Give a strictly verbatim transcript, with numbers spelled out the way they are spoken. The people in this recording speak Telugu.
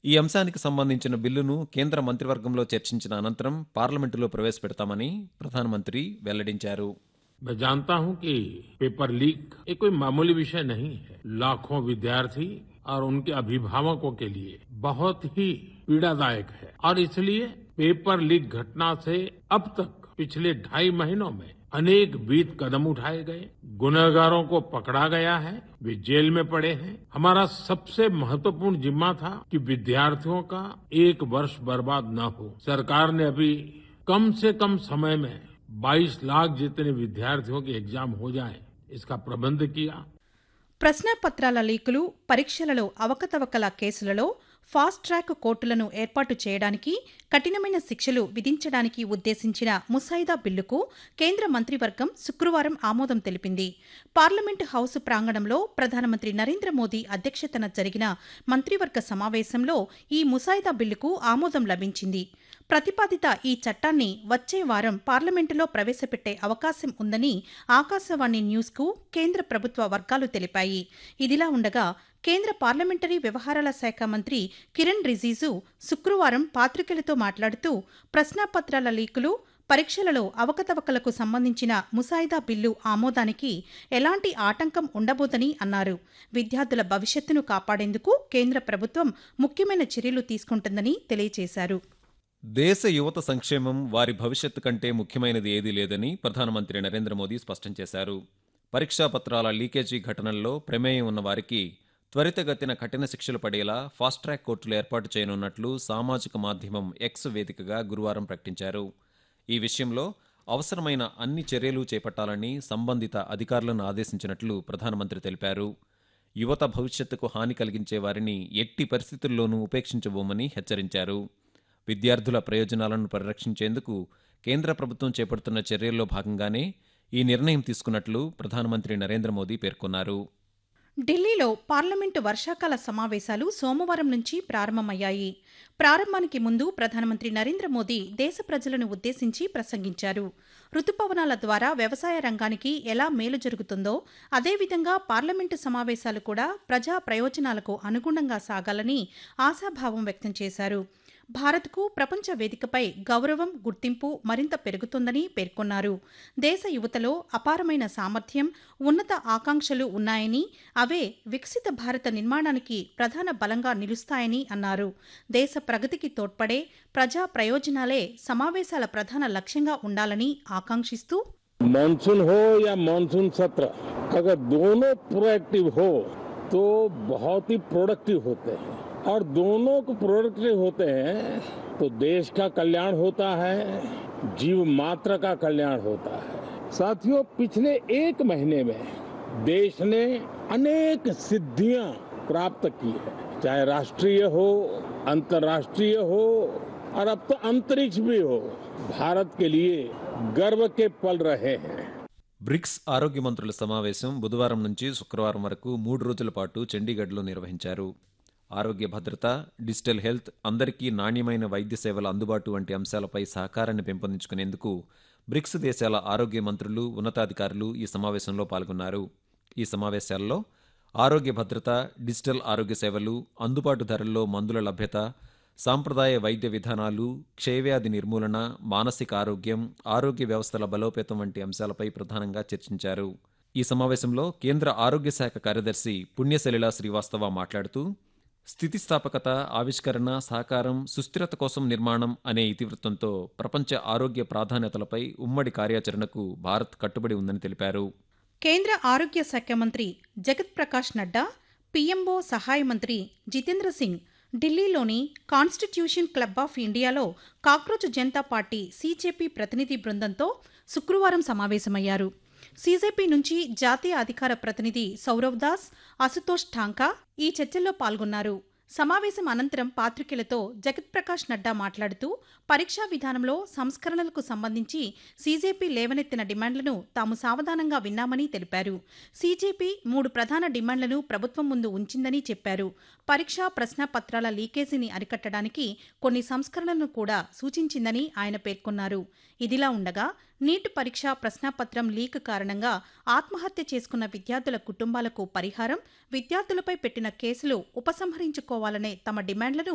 ఈ అంశానికి సంబంధించిన బిల్లును కేంద్ర మంత్రివర్గంలో చర్చించిన అనంతరం పార్లమెంటులో ప్రవేశపెడతామని ప్రధానమంత్రి వెల్లడించారు. मैं जानता हूं कि पेपर लीक ये कोई मामूली विषय नहीं है. लाखों विद्यार्थी और उनके अभिभावकों के लिए बहुत ही पीड़ादायक है और इसलिए पेपर लीक घटना से अब तक पिछले ढाई महीनों में अनेक विध कदम उठाए गए, गुनहगारों को पकड़ा गया है, वे जेल में पड़े हैं. हमारा सबसे महत्वपूर्ण जिम्मा था कि विद्यार्थियों का एक वर्ष बर्बाद न हो. सरकार ने अभी कम से कम समय में बाईस लाख जितने विद्यार्थियों के एग्जाम हो जाए इसका प्रबंध किया. ప్రశ్నాపత్రాల లీకులు, పరీక్షలలో అవకతవకల కేసులలో ఫాస్ట్ ట్రాక్ కోర్టులను ఏర్పాటు చేయడానికి, కఠినమైన శిక్షలు విధించడానికి ఉద్దేశించిన ముసాయిదా బిల్లుకు కేంద్ర మంత్రివర్గం శుక్రవారం ఆమోదం తెలిపింది. పార్లమెంటు హౌస్ ప్రాంగణంలో ప్రధానమంత్రి నరేంద్ర మోదీ అధ్యక్షతన జరిగిన మంత్రివర్గ సమావేశంలో ఈ ముసాయిదా బిల్లుకు ఆమోదం లభించింది. ప్రతిపాదిత ఈ చట్టాన్ని వచ్చే వారం పార్లమెంటులో ప్రవేశపెట్టే అవకాశం ఉందని ఆకాశవాణి న్యూస్కు కేంద్ర ప్రభుత్వ వర్గాలు తెలిపాయి. ఇదిలా ఉండగా కేంద్ర పార్లమెంటరీ వ్యవహారాల శాఖ మంత్రి కిరణ్ రిజిజు శుక్రవారం పాత్రికేయులతో మాట్లాడుతూ ప్రశ్నాపత్రాల లీకులు, పరీక్షలలో అవకతవకలకు సంబంధించిన ముసాయిదా బిల్లు ఆమోదానికి ఎలాంటి ఆటంకం ఉండబోదని అన్నారు. విద్యార్థుల భవిష్యత్తును కాపాడేందుకు కేంద్ర ప్రభుత్వం ముఖ్యమైన చర్యలు తీసుకుంటుందని తెలియజేశారు. దేశ యువత సంక్షేమం, వారి భవిష్యత్తు కంటే ముఖ్యమైనది ఏదీ లేదని ప్రధానమంత్రి నరేంద్ర మోదీ స్పష్టం చేశారు. పరీక్షా పత్రాల లీకేజీ ఘటనల్లో ప్రమేయం ఉన్న వారికి త్వరితగతిన కఠిన శిక్షలు పడేలా ఫాస్ట్ ట్రాక్ కోర్టులు ఏర్పాటు చేయనున్నట్లు సామాజిక మాధ్యమం ఎక్స్ వేదికగా గురువారం ప్రకటించారు. ఈ విషయంలో అవసరమైన అన్ని చర్యలు చేపట్టాలని సంబంధిత అధికారులను ఆదేశించినట్లు ప్రధానమంత్రి తెలిపారు. యువత భవిష్యత్తుకు హాని కలిగించే వారిని ఎట్టి పరిస్థితుల్లోనూ ఉపేక్షించబోమని హెచ్చరించారు. విద్యార్థుల ప్రయోజనాలను పరిరక్షించేందుకు కేంద్ర ప్రభుత్వం చేపడుతున్న చర్యల్లో భాగంగానే ఈ నిర్ణయం తీసుకున్నట్లు ప్రధానమంత్రి నరేంద్ర మోదీ పేర్కొన్నారు. ఢిల్లీలో పార్లమెంటు వర్షాకాల సమావేశాలు సోమవారం నుంచి ప్రారంభమయ్యాయి. ప్రారంభానికి ముందు ప్రధానమంత్రి నరేంద్ర మోదీ దేశ ప్రజలను ఉద్దేశించి ప్రసంగించారు. రుతుపవనాల ద్వారా వ్యవసాయ రంగానికి ఎలా మేలు జరుగుతుందో అదేవిధంగా పార్లమెంటు సమావేశాలు కూడా ప్రజా ప్రయోజనాలకు అనుగుణంగా సాగాలని ఆశాభావం వ్యక్తం చేశారు. భారత్కు ప్రపంచ వేదికపై గౌరవం, గుర్తింపు మరింత పెరుగుతుందని పేర్కొన్నారు. దేశ యువతలో అపారమైన సామర్థ్యం, ఉన్నత ఆకాంక్షలు ఉన్నాయని, అవే వికసిత భారత నిర్మాణానికి ప్రధాన బలంగా నిలుస్తాయని అన్నారు. దేశ ప్రగతికి తోడ్పడే ప్రజా ప్రయోజనాలే సమావేశాల ప్రధాన లక్ష్యంగా ఉండాలని ఆకాంక్షిస్తూ मानसून हो या मानसून सत्र अगर दोनों प्रोएक्टिव हो तो बहुत ही प्रोडक्टिव होते हैं और दोनों को प्रोडक्टिव होते हैं तो देश का कल्याण होता है, जीव मात्र का कल्याण होता है. साथियों, पिछले एक महीने में देश ने अनेक सिद्धियां प्राप्त की है, चाहे राष्ट्रीय हो, अंतर्राष्ट्रीय हो और अब तो अंतरिक्ष भी हो. भारत के लिए गर्व के पल रहे हैं. బ్రిక్స్ ఆరోగ్య మంత్రుల సమావేశం బుధవారం నుంచి శుక్రవారం వరకు మూడు రోజుల పాటు చండీగఢ్లో నిర్వహించారు. ఆరోగ్య భద్రత, డిజిటల్ హెల్త్, అందరికీ నాణ్యమైన వైద్య సేవల అందుబాటు వంటి అంశాలపై సహకారాన్ని పెంపొందించుకునేందుకు బ్రిక్స్ దేశాల ఆరోగ్య మంత్రులు, ఉన్నతాధికారులు ఈ సమావేశంలో పాల్గొన్నారు. ఈ సమావేశాల్లో ఆరోగ్య భద్రత, డిజిటల్ ఆరోగ్య సేవలు, అందుబాటు ధరల్లో మందుల లభ్యత, సాంప్రదాయ వైద్య విధానాలు, క్షయవ్యాధి నిర్మూలన, మానసిక ఆరోగ్యం, ఆరోగ్య వ్యవస్థల బలోపేతం వంటి అంశాలపై ప్రధానంగా చర్చించారు. ఈ సమావేశంలో కేంద్ర ఆరోగ్య శాఖ కార్యదర్శి పుణ్యసలిల శ్రీవాస్తవ మాట్లాడుతూ స్థితిస్థాపకత, ఆవిష్కరణ, సహకారం, సుస్థిరత కోసం నిర్మాణం అనే ఇతివృత్తంతో ప్రపంచ ఆరోగ్య ప్రాధాన్యతలపై ఉమ్మడి కార్యాచరణకు భారత్ కట్టుబడి ఉందని తెలిపారు. కేంద్ర ఆరోగ్య శాఖ మంత్రి జగత్ ప్రకాష్ నడ్డా, పీఎంఓ సహాయ మంత్రి జితేంద్ర సింగ్ ఢిల్లీలోని కాన్స్టిట్యూషన్ క్లబ్ ఆఫ్ ఇండియాలో కాక్రోచ్ జనతా పార్టీ సీజేపీ ప్రతినిధి బృందంతో శుక్రవారం సమావేశమయ్యారు. సీజేపీ నుంచి జాతీయ అధికార ప్రతినిధి సౌరవ్ దాస్, అశుతోష్ ఠాంకా ఈ చర్చల్లో పాల్గొన్నారు. సమావేశం అనంతరం పాత్రికేయులతో జగత్ ప్రకాష్ నడ్డా మాట్లాడుతూ పరీక్షా విధానంలో సంస్కరణలకు సంబంధించి సీజేపీ లేవనెత్తిన డిమాండ్లను తాము సావధానంగా విన్నామని తెలిపారు. సీజేపీ మూడు ప్రధాన డిమాండ్లను ప్రభుత్వం ముందు ఉంచిందని చెప్పారు. పరీక్షా ప్రశ్నాపత్రాల లీకేజీని అరికట్టడానికి కొన్ని సంస్కరణలను కూడా సూచించిందని ఆయన పేర్కొన్నారు. ఇదిలా ఉండగా నీట్ పరీక్ష ప్రశ్నాపత్రం లీక్ కారణంగా ఆత్మహత్య చేసుకున్న విద్యార్థుల కుటుంబాలకు పరిహారం, విద్యార్థులపై పెట్టిన కేసులు ఉపసంహరించుకోవాలనే తమ డిమాండ్లను